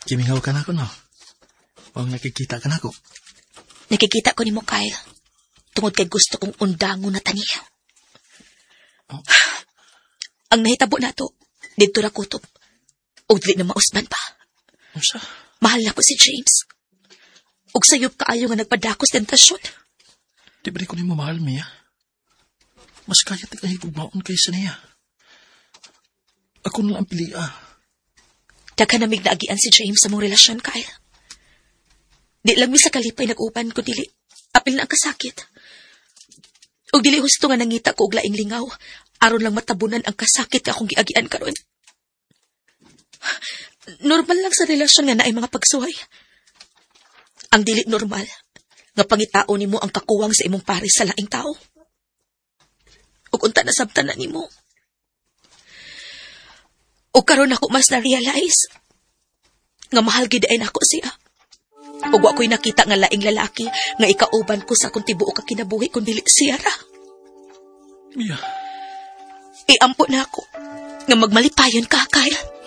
Kimingaw ka na ako, no? O nakikita ka na ako? Nakikita ko ni mo, Kyle. Tungod kay gusto kong undango na taniya. Oh. Ang nahitabo na to, dito na kutob. O dili na mausban pa. Masa? Mahal na ko si James. Ug sayop kaayo nga nagpadakos tentasyon. Di ba ko ni mo mahal, Mia? Mas kaya tigahigugmaon kaysa niya. Ako na lang pili, Daghan namig naagian si James sa mong relasyon, Kyle. Di lang mi sa kalipay nag-uban ko dili. Apil na ang kasakit. Ug dili husto nga nangita ko og laing lingaw. Aron lang matabunan ang kasakit akong giagian karon. Normal lang sa relasyon nga naay mga pagsuhay. Ang dili normal nga pangitao nimo ang kakuwang sa imong pares sa laing tao. Ug unta nasabtan na nimo. Ug karon ako mas na-realize nga mahal gid ay nako siya. Ug wa ko'y nakita nga laing lalaki nga ikauban ko sa akong tibuok ka kinabuhi kun dili siya ra. Mia. Iampo na ako nga magmalipayon ka, Kyle.